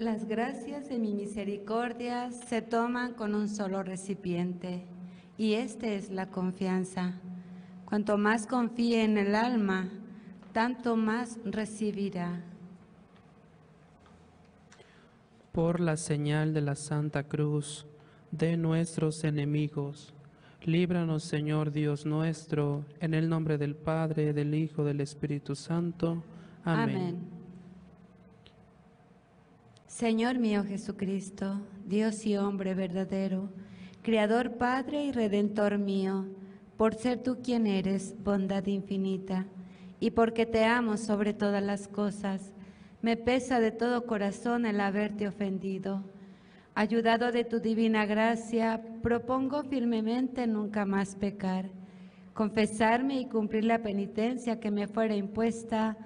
Las gracias de mi misericordia se toman con un solo recipiente, y esta es la confianza. Cuanto más confíe en el alma, tanto más recibirá. Por la señal de la Santa Cruz de nuestros enemigos, líbranos, Señor Dios nuestro, en el nombre del Padre, del Hijo, del Espíritu Santo. Amén. Señor mío Jesucristo, Dios y hombre verdadero, Creador, Padre y Redentor mío, por ser tú quien eres, bondad infinita, y porque te amo sobre todas las cosas, me pesa de todo corazón el haberte ofendido. Ayudado de tu divina gracia, propongo firmemente nunca más pecar, confesarme y cumplir la penitencia que me fuera impuesta.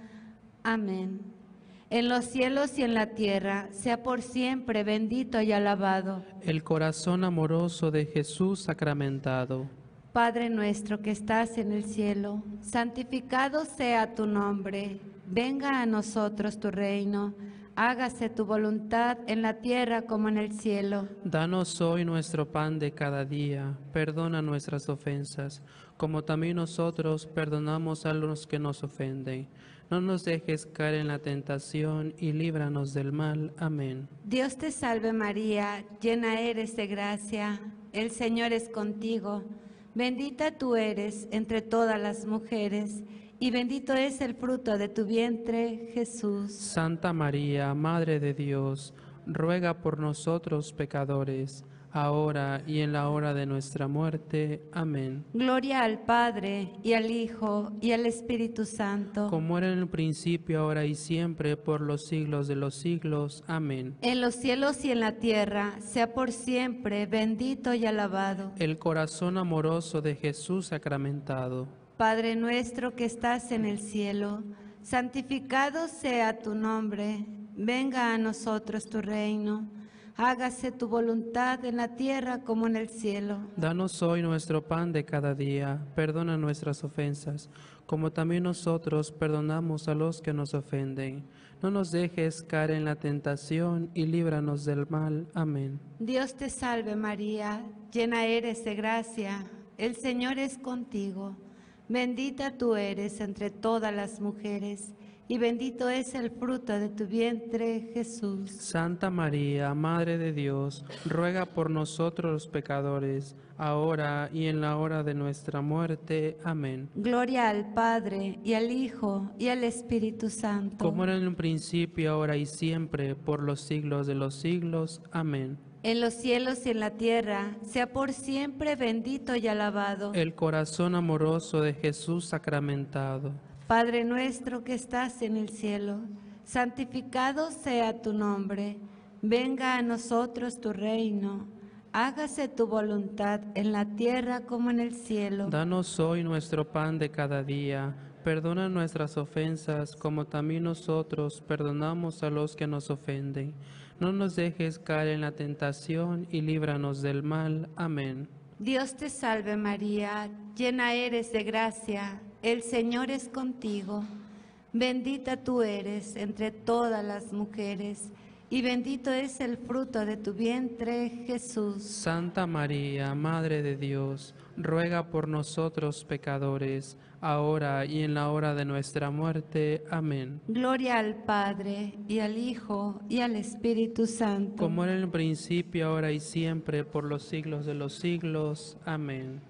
Amén. En los cielos y en la tierra, sea por siempre bendito y alabado El corazón amoroso de Jesús sacramentado. Padre nuestro que estás en el cielo, santificado sea tu nombre. Venga a nosotros tu reino. Hágase tu voluntad en la tierra como en el cielo. Danos hoy nuestro pan de cada día. Perdona nuestras ofensas, como también nosotros perdonamos a los que nos ofenden. No nos dejes caer en la tentación y líbranos del mal. Amén. Dios te salve María, llena eres de gracia. El Señor es contigo. Bendita tú eres entre todas las mujeres, y bendito es el fruto de tu vientre, Jesús. Santa María, Madre de Dios, ruega por nosotros pecadores, ahora y en la hora de nuestra muerte. Amén. Gloria al Padre, y al Hijo, y al Espíritu Santo. Como era en el principio, ahora y siempre, por los siglos de los siglos. Amén. En los cielos y en la tierra, sea por siempre bendito y alabado. El corazón amoroso de Jesús sacramentado. Padre nuestro que estás en el cielo, santificado sea tu nombre. Venga a nosotros tu reino. Hágase tu voluntad en la tierra como en el cielo. Danos hoy nuestro pan de cada día. Perdona nuestras ofensas, como también nosotros perdonamos a los que nos ofenden. No nos dejes caer en la tentación y líbranos del mal. Amén. Dios te salve María, llena eres de gracia. El Señor es contigo. Bendita tú eres entre todas las mujeres, y bendito es el fruto de tu vientre, Jesús. Santa María, Madre de Dios, ruega por nosotros los pecadores, ahora y en la hora de nuestra muerte. Amén. Gloria al Padre, y al Hijo, y al Espíritu Santo. Como era en un principio, ahora y siempre, por los siglos de los siglos. Amén. En los cielos y en la tierra, sea por siempre bendito y alabado El corazón amoroso de Jesús sacramentado. Padre nuestro que estás en el cielo, santificado sea tu nombre. Venga a nosotros tu reino. Hágase tu voluntad en la tierra como en el cielo. Danos hoy nuestro pan de cada día. Perdona nuestras ofensas, como también nosotros perdonamos a los que nos ofenden. No nos dejes caer en la tentación y líbranos del mal. Amén. Dios te salve María, llena eres de gracia. El Señor es contigo. Bendita tú eres entre todas las mujeres, y bendito es el fruto de tu vientre, Jesús. Santa María, Madre de Dios, ruega por nosotros pecadores, ahora y en la hora de nuestra muerte. Amén. Gloria al Padre, y al Hijo, y al Espíritu Santo. Como era en el principio, ahora y siempre, por los siglos de los siglos. Amén.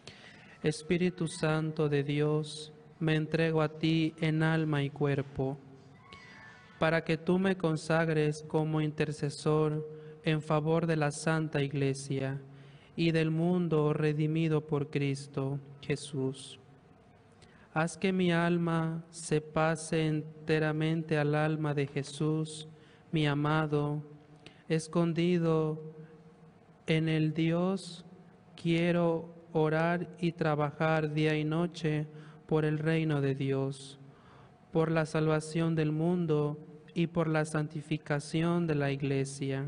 Espíritu Santo de Dios, me entrego a ti en alma y cuerpo, para que tú me consagres como intercesor en favor de la Santa Iglesia y del mundo redimido por Cristo Jesús. Haz que mi alma se pase enteramente al alma de Jesús, mi amado, escondido en el Dios. Quiero orar y trabajar día y noche por el reino de Dios, por la salvación del mundo y por la santificación de la Iglesia.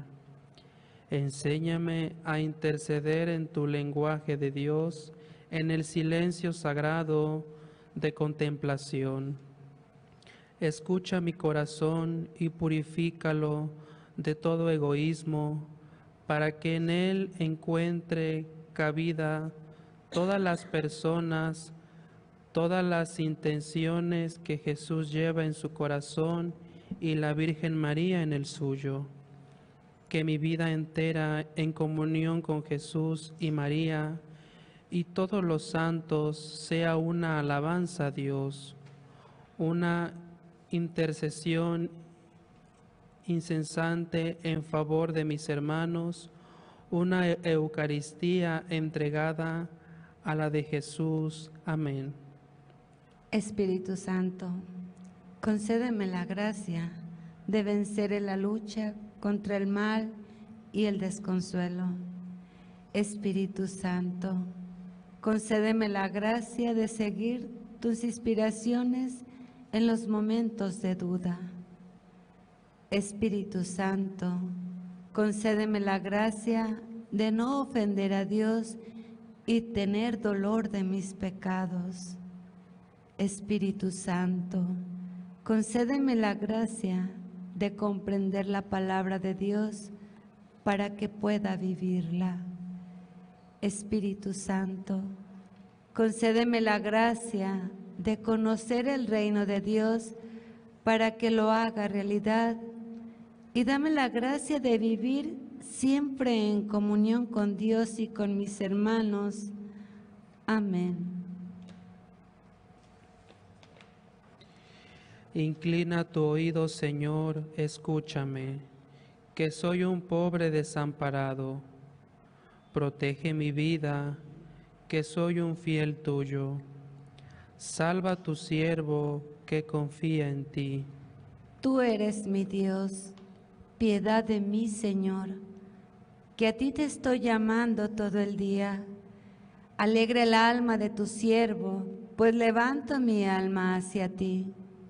Enséñame a interceder en tu lenguaje de Dios, en el silencio sagrado de contemplación. Escucha mi corazón y purifícalo de todo egoísmo, para que en él encuentre cabida todas las personas, todas las intenciones que Jesús lleva en su corazón y la Virgen María en el suyo. Que mi vida entera en comunión con Jesús y María y todos los santos sea una alabanza a Dios, una intercesión incesante en favor de mis hermanos, una Eucaristía entregada a la de Jesús. Amén. Espíritu Santo, concédeme la gracia de vencer en la lucha contra el mal y el desconsuelo. Espíritu Santo, concédeme la gracia de seguir tus inspiraciones en los momentos de duda. Espíritu Santo, concédeme la gracia de no ofender a Dios y tener dolor de mis pecados. Espíritu Santo, concédeme la gracia de comprender la palabra de Dios para que pueda vivirla. Espíritu Santo, concédeme la gracia de conocer el reino de Dios para que lo haga realidad y dame la gracia de vivir siempre en comunión con Dios y con mis hermanos. Amén. Inclina tu oído, Señor, escúchame, que soy un pobre desamparado. Protege mi vida, que soy un fiel tuyo. Salva a tu siervo, que confía en ti. Tú eres mi Dios, piedad de mí, Señor, que a ti te estoy llamando todo el día. Alegra el alma de tu siervo, pues levanto mi alma hacia ti.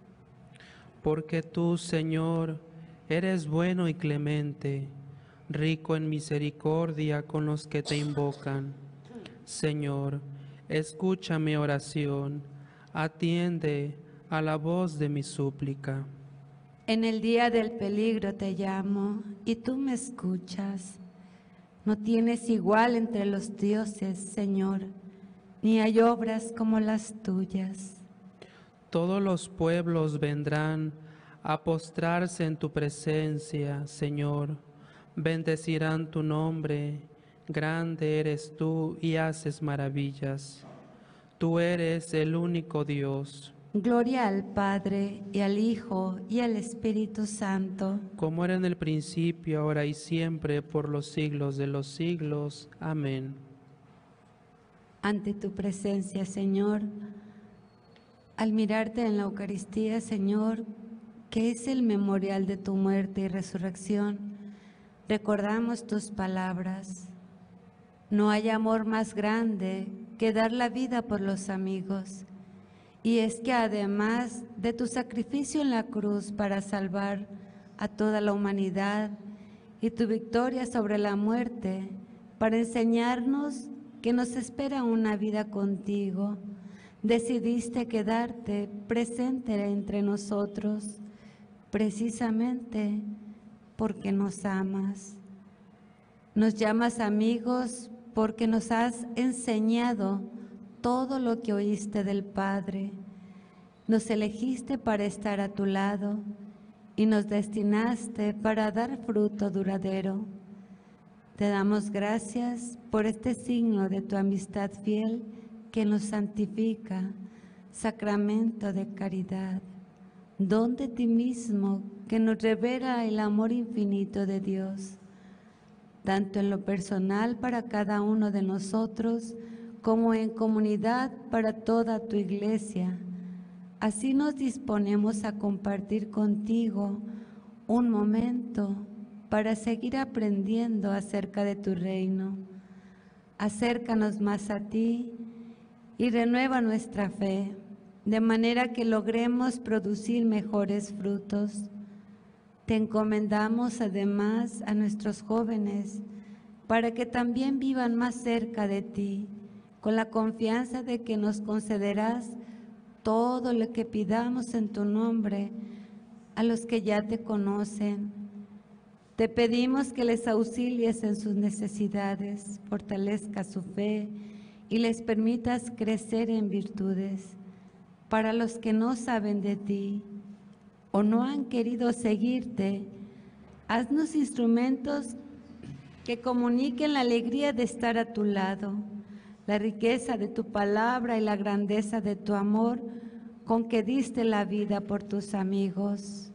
Porque tú, Señor, eres bueno y clemente, rico en misericordia con los que te invocan. Señor, escucha mi oración, atiende a la voz de mi súplica. En el día del peligro te llamo y tú me escuchas. No tienes igual entre los dioses, Señor, ni hay obras como las tuyas. Todos los pueblos vendrán a postrarse en tu presencia, Señor. Bendecirán tu nombre. Grande eres tú y haces maravillas. Tú eres el único Dios. Gloria al Padre, y al Hijo, y al Espíritu Santo. Como era en el principio, ahora y siempre, por los siglos de los siglos. Amén. Ante tu presencia, Señor, al mirarte en la Eucaristía, Señor, que es el memorial de tu muerte y resurrección, recordamos tus palabras. No hay amor más grande que dar la vida por los amigos. Y es que además de tu sacrificio en la cruz para salvar a toda la humanidad y tu victoria sobre la muerte, para enseñarnos que nos espera una vida contigo, decidiste quedarte presente entre nosotros, precisamente porque nos amas. Nos llamas amigos porque nos has enseñado todo lo que oíste del Padre. Nos elegiste para estar a tu lado y nos destinaste para dar fruto duradero. Te damos gracias por este signo de tu amistad fiel que nos santifica, sacramento de caridad, don de ti mismo que nos revela el amor infinito de Dios, tanto en lo personal para cada uno de nosotros, como en comunidad para toda tu iglesia. Así nos disponemos a compartir contigo un momento para seguir aprendiendo acerca de tu reino. Acércanos más a ti y renueva nuestra fe, de manera que logremos producir mejores frutos. Te encomendamos además a nuestros jóvenes para que también vivan más cerca de ti, con la confianza de que nos concederás todo lo que pidamos en tu nombre a los que ya te conocen. Te pedimos que les auxilies en sus necesidades, fortalezca su fe y les permitas crecer en virtudes. Para los que no saben de ti o no han querido seguirte, haznos instrumentos que comuniquen la alegría de estar a tu lado, la riqueza de tu palabra y la grandeza de tu amor con que diste la vida por tus amigos.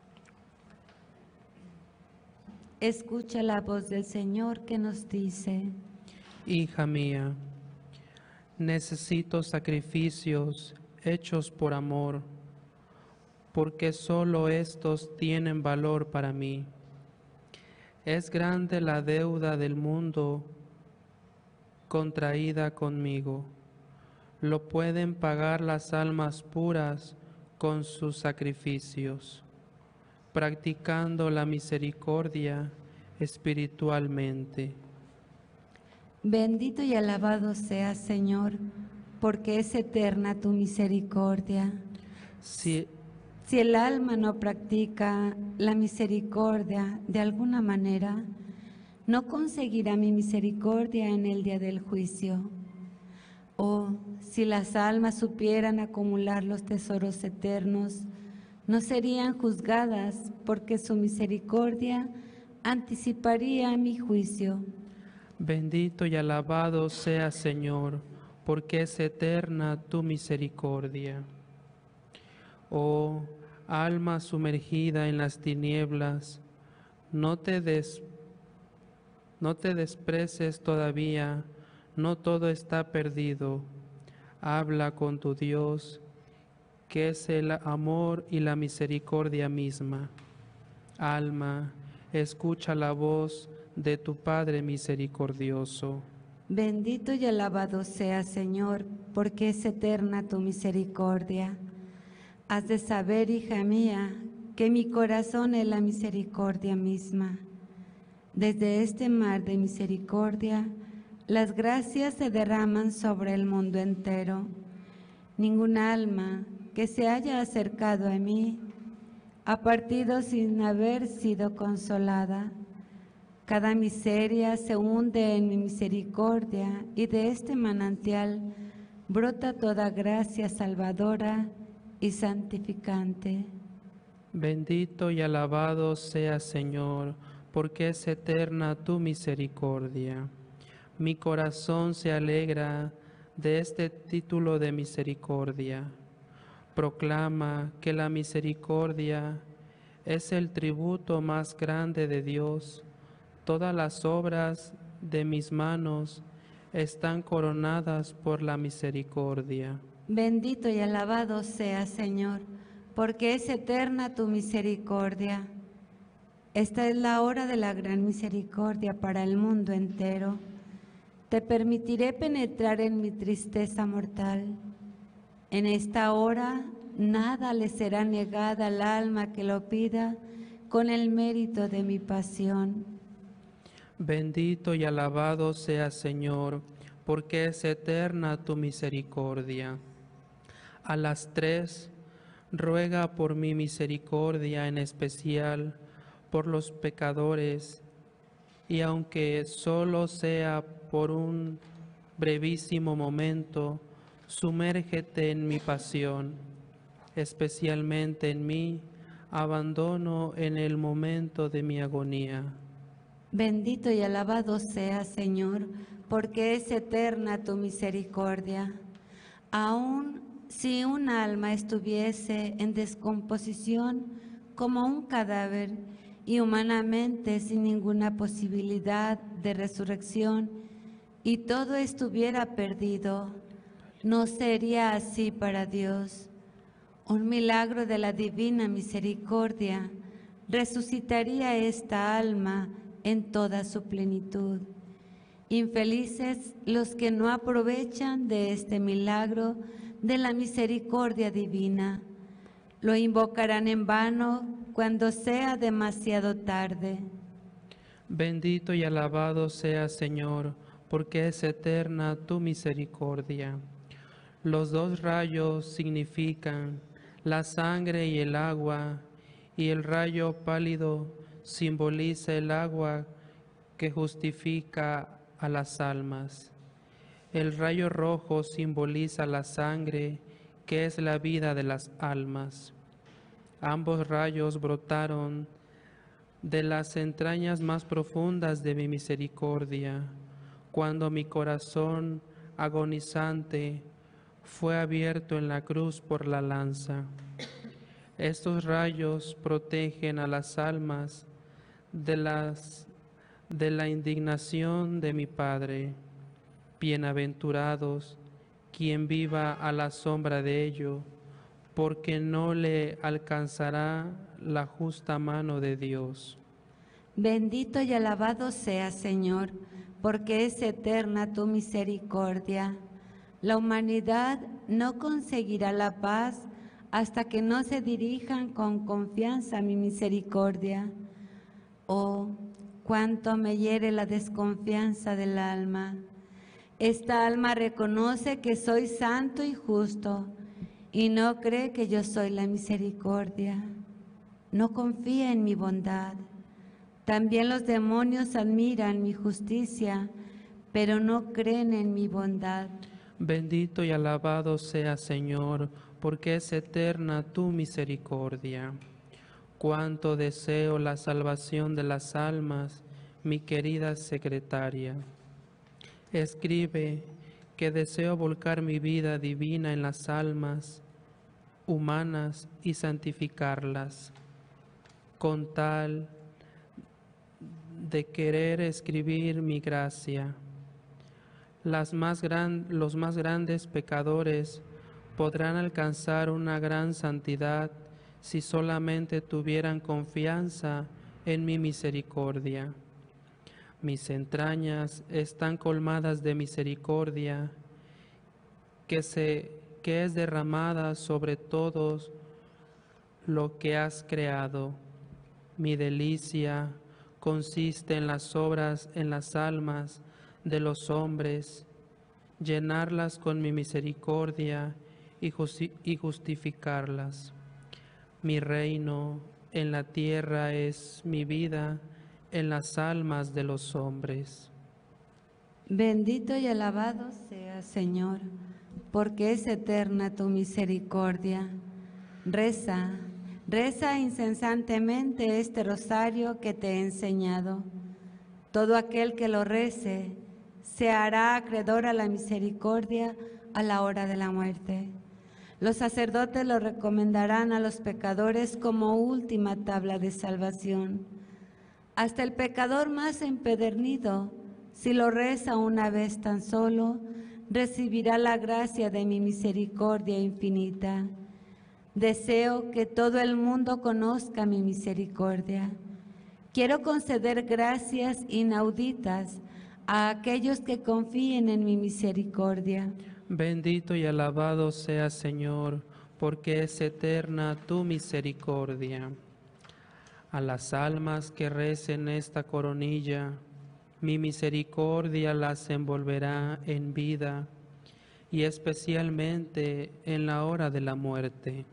Escucha la voz del Señor que nos dice: Hija mía, necesito sacrificios hechos por amor, porque solo estos tienen valor para mí. Es grande la deuda del mundo contraída conmigo. Lo pueden pagar las almas puras con sus sacrificios, practicando la misericordia espiritualmente. Bendito y alabado seas, Señor, porque es eterna tu misericordia. Si Si el alma no practica la misericordia de alguna manera, no conseguirá mi misericordia en el día del juicio. Oh, si las almas supieran acumular los tesoros eternos, no serían juzgadas, porque su misericordia anticiparía mi juicio. Bendito y alabado seas, Señor, porque es eterna tu misericordia. Oh, alma sumergida en las tinieblas, no te desprecies todavía, no todo está perdido. Habla con tu Dios, que es el amor y la misericordia misma. Alma, escucha la voz de tu Padre misericordioso. Bendito y alabado seas, Señor, porque es eterna tu misericordia. Has de saber, hija mía, que mi corazón es la misericordia misma. Desde este mar de misericordia, las gracias se derraman sobre el mundo entero. Ningún alma que se haya acercado a mí ha partido sin haber sido consolada. Cada miseria se hunde en mi misericordia y de este manantial brota toda gracia salvadora y santificante. Bendito y alabado seas, Señor, porque es eterna tu misericordia. Mi corazón se alegra de este título de misericordia. Proclama que la misericordia es el tributo más grande de Dios. Todas las obras de mis manos están coronadas por la misericordia. Bendito y alabado seas, Señor, porque es eterna tu misericordia. Esta es la hora de la gran misericordia para el mundo entero. Te permitiré penetrar en mi tristeza mortal. En esta hora nada le será negada al alma que lo pida con el mérito de mi pasión. Bendito y alabado seas, Señor, porque es eterna tu misericordia. A las 3, ruega por mi misericordia, en especial por los pecadores, y aunque solo sea por un brevísimo momento, sumérgete en mi pasión, especialmente en mi abandono en el momento de mi agonía. Bendito y alabado seas, Señor, porque es eterna tu misericordia. Aun si un alma estuviese en descomposición como un cadáver y humanamente sin ninguna posibilidad de resurrección, y todo estuviera perdido, no sería así para Dios. Un milagro de la divina misericordia resucitaría esta alma en toda su plenitud. Infelices los que no aprovechan de este milagro de la misericordia divina. Lo invocarán en vano cuando sea demasiado tarde. Bendito y alabado seas, Señor, porque es eterna tu misericordia. Los 2 rayos significan la sangre y el agua, y el rayo pálido simboliza el agua que justifica a las almas. El rayo rojo simboliza la sangre, que es la vida de las almas. Ambos rayos brotaron de las entrañas más profundas de mi misericordia, cuando mi corazón agonizante fue abierto en la cruz por la lanza. Estos rayos protegen a las almas de la indignación de mi Padre. Bienaventurados quien viva a la sombra de ello, porque no le alcanzará la justa mano de Dios. Bendito y alabado seas, Señor, porque es eterna tu misericordia. La humanidad no conseguirá la paz hasta que no se dirijan con confianza a mi misericordia. Oh, cuánto me hiere la desconfianza del alma. Esta alma reconoce que soy santo y justo y no cree que yo soy la misericordia. No confía en mi bondad. También los demonios admiran mi justicia, pero no creen en mi bondad. Bendito y alabado sea, Señor, porque es eterna tu misericordia. Cuánto deseo la salvación de las almas, mi querida secretaria. Escribe que deseo volcar mi vida divina en las almas humanas y santificarlas, con tal de querer escribir mi gracia. Los más grandes pecadores podrán alcanzar una gran santidad si solamente tuvieran confianza en mi misericordia. Mis entrañas están colmadas de misericordia que es derramada sobre todos lo que has creado. Mi delicia consiste en las obras en las almas de los hombres, llenarlas con mi misericordia y justificarlas. Mi reino en la tierra es mi vida en las almas de los hombres. Bendito y alabado seas, Señor, porque es eterna tu misericordia. Reza, reza incesantemente este rosario que te he enseñado. Todo aquel que lo rece se hará acreedor a la misericordia a la hora de la muerte. Los sacerdotes lo recomendarán a los pecadores como última tabla de salvación. Hasta el pecador más empedernido, si lo reza una vez tan solo, recibirá la gracia de mi misericordia infinita. Deseo que todo el mundo conozca mi misericordia. Quiero conceder gracias inauditas a aquellos que confíen en mi misericordia. Bendito y alabado seas, Señor, porque es eterna tu misericordia. A las almas que recen esta coronilla, mi misericordia las envolverá en vida y especialmente en la hora de la muerte.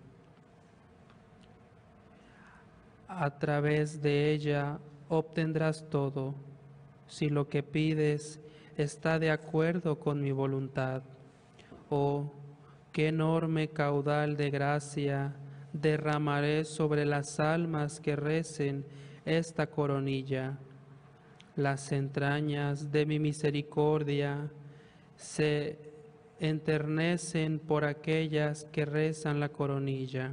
A través de ella obtendrás todo, si lo que pides está de acuerdo con mi voluntad. Oh, qué enorme caudal de gracia derramaré sobre las almas que recen esta coronilla. Las entrañas de mi misericordia se enternecen por aquellas que rezan la coronilla.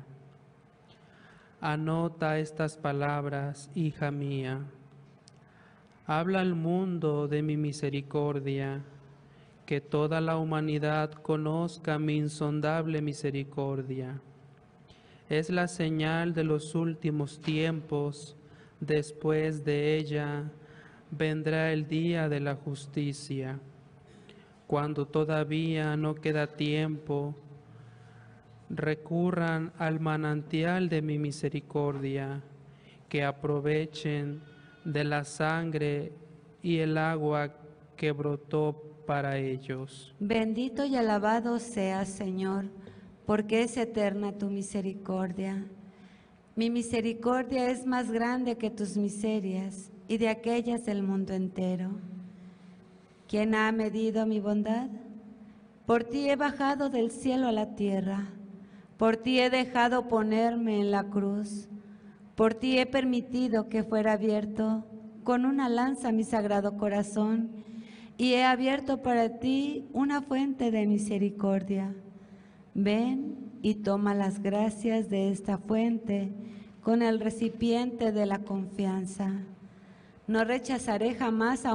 Anota estas palabras, hija mía. Habla al mundo de mi misericordia, que toda la humanidad conozca mi insondable misericordia. Es la señal de los últimos tiempos. Después de ella vendrá el día de la justicia. Cuando todavía no queda tiempo, recurran al manantial de mi misericordia, que aprovechen de la sangre y el agua que brotó para ellos. Bendito y alabado seas, Señor, porque es eterna tu misericordia. Mi misericordia es más grande que tus miserias y de aquellas del mundo entero. ¿Quién ha medido mi bondad? Por ti he bajado del cielo a la tierra, por ti he dejado ponerme en la cruz, por ti he permitido que fuera abierto con una lanza mi sagrado corazón, y he abierto para ti una fuente de misericordia. Ven y toma las gracias de esta fuente con el recipiente de la confianza. No rechazaré jamás a